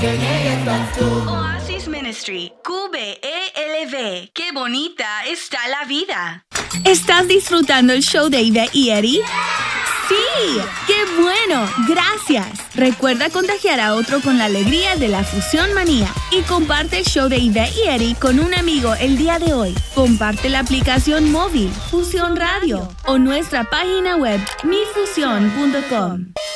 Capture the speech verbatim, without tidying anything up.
que en ella estás tú. Oasis Ministry, Q B E L V. ¡Qué bonita está la vida! ¿Estás disfrutando el show de Ivette y Eddie? ¡Sí! ¡Qué bueno! ¡Gracias! Recuerda contagiar a otro con la alegría de la Fusión Manía y comparte el show de Ivette y Eddie con un amigo el día de hoy. Comparte la aplicación móvil Fusión Radio o nuestra página web mi fusión punto com.